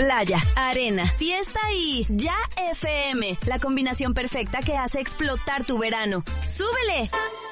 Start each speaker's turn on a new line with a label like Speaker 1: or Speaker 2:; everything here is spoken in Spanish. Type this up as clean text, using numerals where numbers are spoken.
Speaker 1: Playa, arena, fiesta y Ya FM, la combinación perfecta que hace explotar tu verano. ¡Súbele!